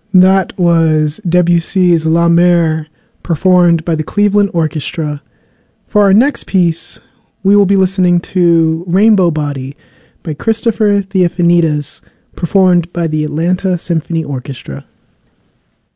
That was Debussy's La Mer, performed by the Cleveland Orchestra. For our next piece, we will be listening to Rainbow Body by Christopher Theophanides, performed by the Atlanta Symphony Orchestra.